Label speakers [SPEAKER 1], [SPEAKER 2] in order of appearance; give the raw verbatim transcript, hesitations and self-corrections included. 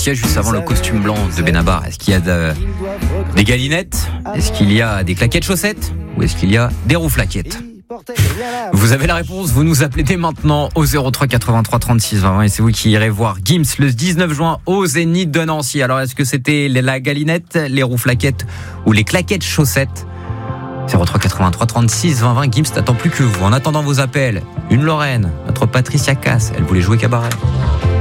[SPEAKER 1] qu'il y a juste avant le costume blanc de Benabar? Est-ce qu'il y a de, des galinettes? Est-ce qu'il y a des claquettes chaussettes? Ou est-ce qu'il y a des rouflaquettes? Vous avez la réponse, vous nous appelez dès maintenant au zéro trois quatre-vingt-trois trente-six vingt et c'est vous qui irez voir Gims le dix-neuf juin au Zénith de Nancy. Alors est-ce que c'était la galinette, les rouflaquettes ou les claquettes chaussettes? zéro trois quatre-vingt-trois trente-six vingt vingt, Gims n'attend plus que vous. En attendant vos appels, une Lorraine, notre Patricia Cass, elle voulait jouer cabaret.